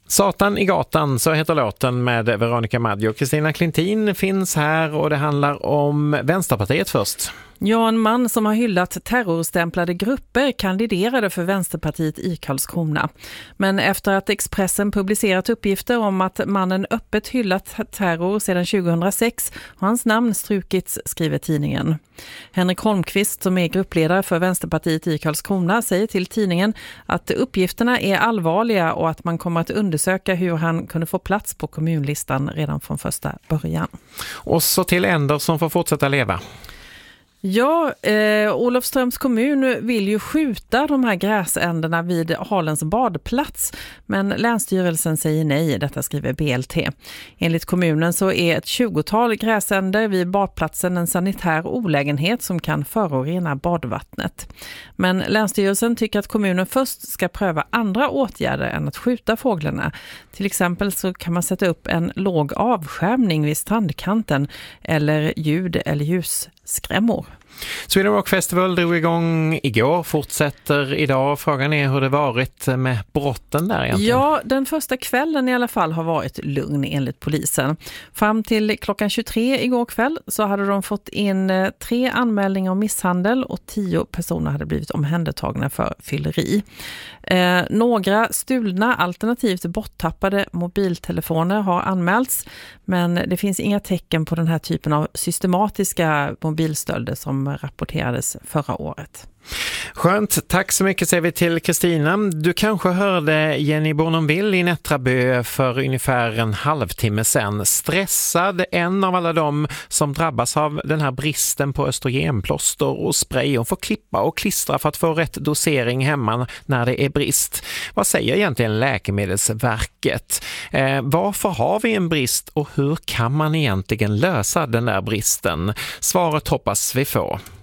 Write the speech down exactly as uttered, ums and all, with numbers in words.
Satan i gatan, så heter låten med Veronica Maggio. Kristina Klintin finns här och det handlar om Vänsterpartiet först. Ja, en man som har hyllat terrorstämplade grupper kandiderade för Vänsterpartiet i Karlskrona. Men efter att Expressen publicerat uppgifter om att mannen öppet hyllat terror sedan tjugohundrasex har hans namn strukits, skriver tidningen. Henrik Holmqvist, som är gruppledare för Vänsterpartiet i Karlskrona, säger till tidningen att uppgifterna är allvarliga och att man kommer att undersöka hur han kunde få plats på kommunlistan redan från första början. Och så till änder som får fortsätta leva. Ja, eh, Olofströms kommun vill ju skjuta de här gräsänderna vid Halens badplats, men länsstyrelsen säger nej, detta skriver B L T. Enligt kommunen så är ett tjugotal gräsänder vid badplatsen en sanitär olägenhet som kan förorena badvattnet. Men länsstyrelsen tycker att kommunen först ska pröva andra åtgärder än att skjuta fåglarna. Till exempel så kan man sätta upp en låg avskärmning vid strandkanten eller ljud- eller ljusskrämmor. Sweden Rock Festival drog igång igår, fortsätter idag. Frågan är hur det varit med brotten där egentligen. Ja, den första kvällen i alla fall har varit lugn enligt polisen. Fram till klockan tjugotre igår kväll så hade de fått in tre anmälningar om misshandel och tio personer hade blivit omhändertagna för fylleri. Eh, några stulna alternativt borttappade mobiltelefoner har anmälts, men det finns inga tecken på den här typen av systematiska mobilstölder som rapporterades förra året. Skönt, tack så mycket säger vi till Kristina. Du kanske hörde Jenny Bournonville i Nättraby för ungefär en halvtimme sedan. Stressad, en av alla de som drabbas av den här bristen på östrogenplåster och spray. Hon får klippa och klistra för att få rätt dosering hemma när det är brist. Vad säger egentligen Läkemedelsverket? Eh, varför har vi en brist och hur kan man egentligen lösa den där bristen? Svaret hoppas vi få.